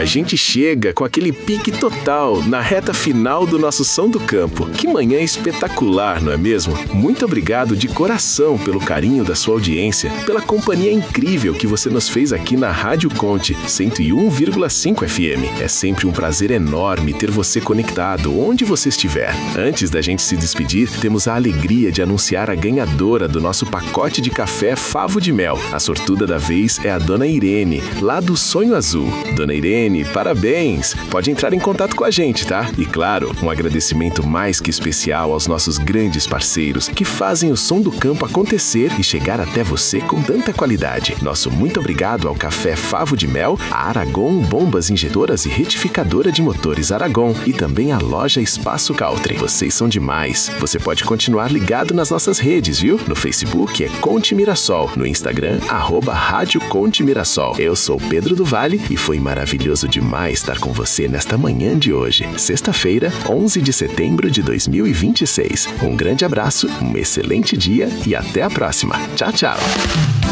A gente chega com aquele pique total na reta final do nosso Som do Campo. Que manhã espetacular, não é mesmo? Muito obrigado de coração pelo carinho da sua audiência, pela companhia incrível que você nos fez aqui na Rádio Conte 101,5 FM. É sempre um prazer enorme ter você conectado onde você estiver. Antes da gente se despedir, temos a alegria de anunciar a ganhadora do nosso pacote de café Favo de Mel. A sortuda da vez é a Dona Irene, lá do Sonho Azul. Dona Irene, parabéns! Pode entrar em contato com a gente, tá? E claro, um agradecimento mais que especial aos nossos grandes parceiros que fazem o Som do Campo acontecer e chegar até você com tanta qualidade. Nosso muito obrigado ao Café Favo de Mel, a Aragon Bombas Injetoras e Retificadora de Motores Aragon e também a loja Espaço Caltri. Vocês são demais. Você pode continuar ligado nas nossas redes, viu? No Facebook é Conte Mirassol, no Instagram, @Rádio Conte Mirassol. Eu sou Pedro do Vale e foi maravilhoso demais estar com você nesta manhã de hoje, sexta-feira, 11 de setembro de 2026. Um grande abraço, um excelente dia e até a próxima. Tchau, tchau!